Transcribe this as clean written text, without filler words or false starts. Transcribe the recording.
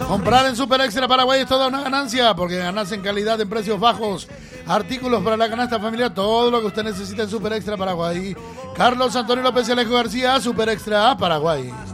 Comprar en Super Extra Paraguay es toda una ganancia, porque ganas en calidad, en precios bajos, artículos para la canasta familiar, todo lo que usted necesita en Super Extra Paraguay. Carlos Antonio López y Alejo García, Super Extra Paraguay.